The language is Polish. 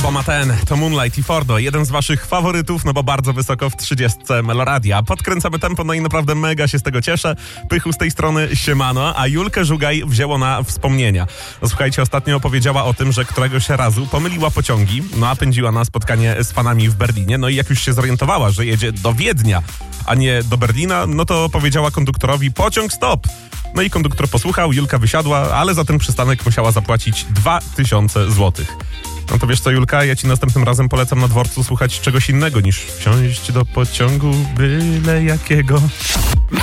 Gabo Maten, to Moonlight i Fordo, jeden z waszych faworytów, no bo bardzo wysoko w 30 Meloradia. Podkręcamy tempo, no i naprawdę mega się z tego cieszę. Pychu z tej strony siemano, a Julkę Żugaj wzięło na wspomnienia. No słuchajcie, ostatnio opowiedziała o tym, że któregoś razu pomyliła pociągi, no a pędziła na spotkanie z fanami w Berlinie, no i jak już się zorientowała, że jedzie do Wiednia, a nie do Berlina, no to powiedziała konduktorowi: pociąg stop! No i konduktor posłuchał, Julka wysiadła, ale za ten przystanek musiała zapłacić 2000 zł. No to wiesz co, Julka, ja ci następnym razem polecam na dworcu słuchać czegoś innego niż wsiąść do pociągu byle jakiego.